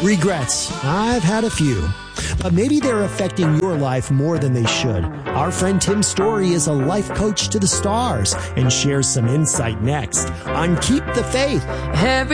Regrets. I've had a few. But maybe they're affecting your life more than they should. Our friend Tim Story is a life coach to the stars and shares some insight next on Keep the Faith.